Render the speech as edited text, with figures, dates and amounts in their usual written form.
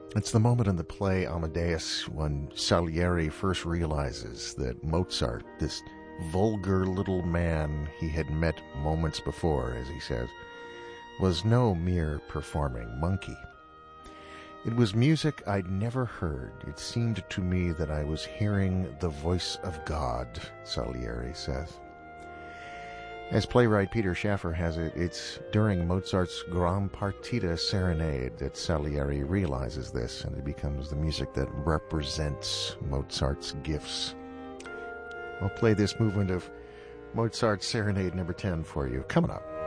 It's the moment in the play Amadeus when Salieri first realizes that Mozart, this vulgar little man he had met moments before, as he says, was no mere performing monkey. It was music I'd never heard. It seemed to me that I was hearing the voice of God, Salieri says. As playwright Peter Schaffer has it, it's during Mozart's Gran Partita Serenade that Salieri realizes this, and it becomes the music that represents Mozart's gifts. I'll play this movement of Mozart's Serenade number 10 for you, coming up.